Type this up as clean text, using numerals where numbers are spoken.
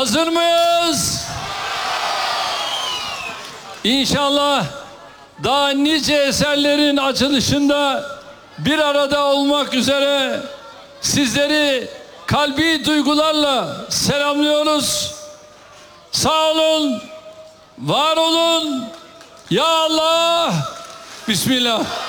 Hazır mıyız? İnşallah daha nice eserlerin açılışında bir arada olmak üzere sizleri kalbi duygularla selamlıyoruz. Sağ olun, var olun. Ya Allah, Bismillah.